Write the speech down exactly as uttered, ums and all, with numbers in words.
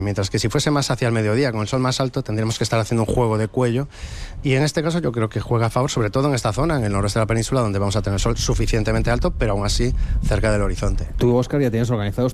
Mientras que si fuese más hacia el mediodía, con el sol más alto, tendríamos que estar haciendo un juego de cuello. Y en este caso yo creo que juega a favor, sobre todo en esta zona, en el noroeste de la península, donde vamos a tener sol suficientemente alto, pero aún así cerca del horizonte. Tú, Óscar, ya tienes organizados